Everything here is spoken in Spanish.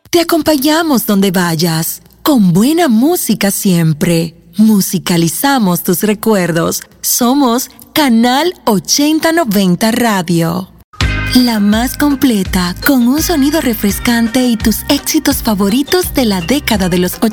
Te acompañamos donde vayas, con buena música siempre. Musicalizamos tus recuerdos. Somos Canal 8090 Radio. La más completa, con un sonido refrescante y tus éxitos favoritos de la década de los 80.